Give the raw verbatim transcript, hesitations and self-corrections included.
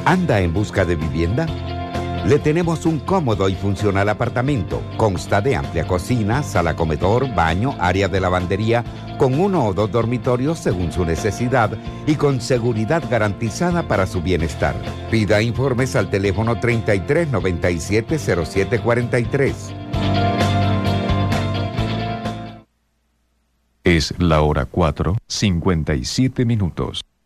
¿Anda en busca de vivienda? Le tenemos un cómodo y funcional apartamento. Consta de amplia cocina, sala comedor, baño, área de lavandería, con uno o dos dormitorios según su necesidad y con seguridad garantizada para su bienestar. Pida informes al teléfono treinta y tres noventa y siete cero siete cuarenta y tres. Es la hora cuatro, cincuenta y siete minutos.